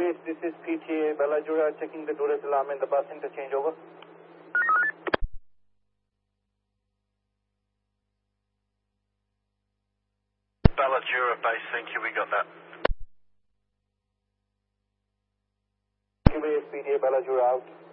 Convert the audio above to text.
QBH, this is PTA Bellajura checking the Durrës alarm in the bus interchange, over. Bellajura base, thank you, we got that. QBH, PTA Bellajura out.